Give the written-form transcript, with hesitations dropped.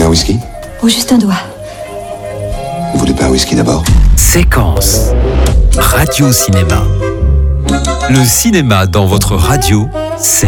un whisky? Ou juste un doigt. Vous voulez pas un whisky d'abord? Séquence. Radio Cinéma. Le cinéma dans votre radio, c'est